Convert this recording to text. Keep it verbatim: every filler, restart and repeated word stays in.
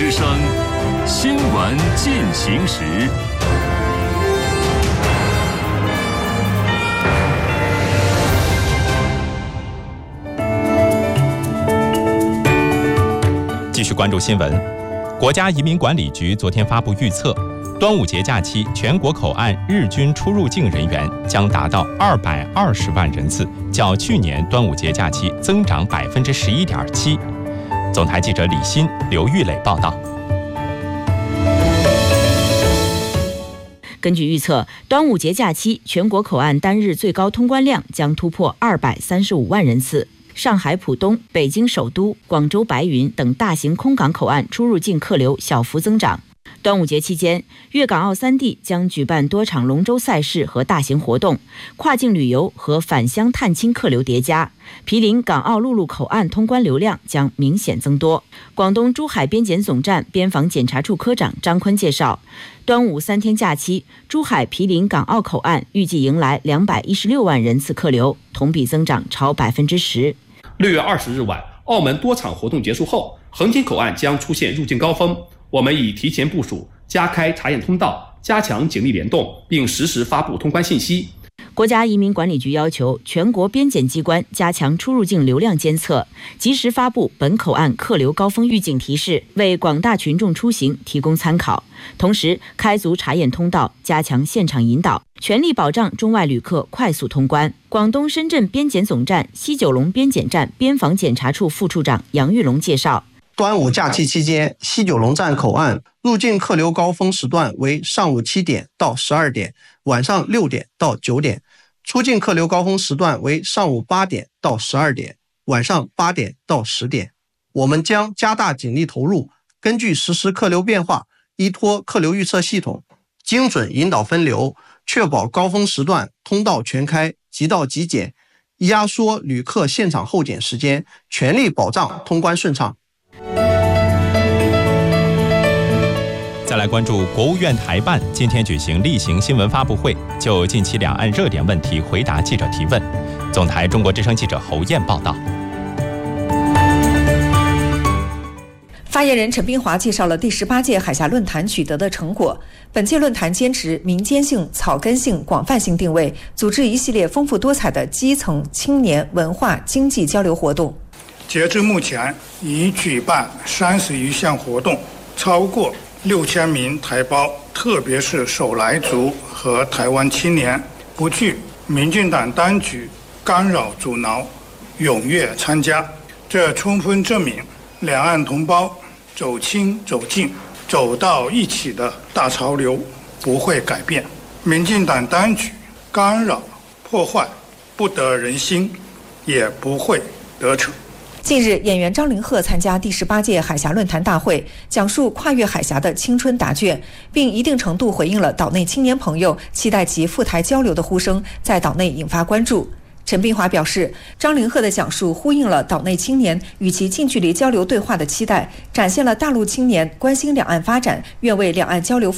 之声，新闻进行时。 继续关注新闻。国家移民管理局昨天发布预测，端午节假期全国口岸日均出入境人员将达到二百二十万人次，较去年端午节假期增长百分之十一点七。总台记者李欣、刘玉磊报道。 根据预测，端午节假期全国口岸单日最高通关量将突破二百三十五万人次。上海浦东、北京首都、广州白云等大型空港口岸出入境客流小幅增长。端午节期间，粤港澳三地将举办多场龙舟赛事和大型活动，跨境旅游和返乡探亲客流叠加，毗邻港澳陆路口岸通关流量将明显增多。广东珠海边检总站边防检查处科长张坤介绍，端午三天假期，珠海毗邻港澳口岸预计迎来两百一十六万人次客流，同比增长超百分之十。 六月二十日晚，澳门多场活动结束后，横琴口岸将出现入境高峰。我们已提前部署，加开查验通道，加强警力联动，并实时发布通关信息。 国家移民管理局要求全国边检机关加强出入境流量监测，及时发布本口岸客流高峰预警提示，为广大群众出行提供参考。同时，开足查验通道，加强现场引导，全力保障中外旅客快速通关。广东深圳边检总站西九龙边检站边防检查处副处长杨玉龙介绍， 端午假期期间，西九龙站口岸入境客流高峰时段为上午七点到十二点，晚上六点到九点；出境客流高峰时段为上午八点到十二点，晚上八点到十点。我们将加大警力投入，根据实时客流变化，依托客流预测系统，精准引导分流，确保高峰时段通道全开，即到即检，压缩旅客现场候检时间，全力保障通关顺畅。 再来关注国务院台办今天举行例行新闻发布会，就近期两岸热点问题回答记者提问。总台中国之声记者侯燕报道。 发言人陈斌华介绍了第十八届海峡论坛取得的成果。本届论坛坚持民间性、草根性、广泛性定位，组织一系列丰富多彩的基层、青年、文化、经济交流活动。 截至目前，已举办三十余项活动，超过六千名台胞，特别是手来族和台湾青年，不惧民进党当局干扰阻挠，踊跃参加。这充分证明两岸同胞走亲走近、走到一起的大潮流不会改变，民进党当局干扰破坏不得人心，也不会得逞。 近日，演员张凌赫参加第十八届海峡论坛大会，讲述跨越海峡的青春答卷，并一定程度回应了岛内青年朋友期待其赴台交流的呼声，在岛内引发关注。陈斌华表示，张凌赫的讲述呼应了岛内青年与其近距离交流对话的期待，展现了大陆青年关心两岸发展、愿为两岸交流